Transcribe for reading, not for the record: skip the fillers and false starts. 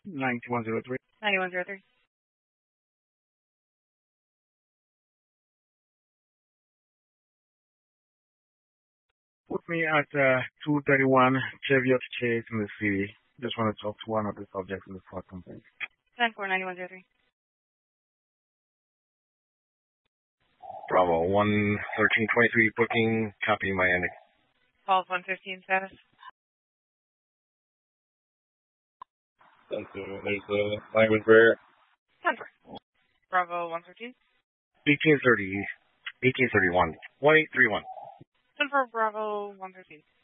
9103. 9103. Put me at 231 Cheviot Chase in the city. Just want to talk to one of the subjects in the fraud complaint. 10-4-9103. Bravo, 11323 booking, copy Miami. Falls 115 status. There's a language barrier. 10-4. Bravo 113. 1831. 1831. 1831. 10-4 Bravo 113.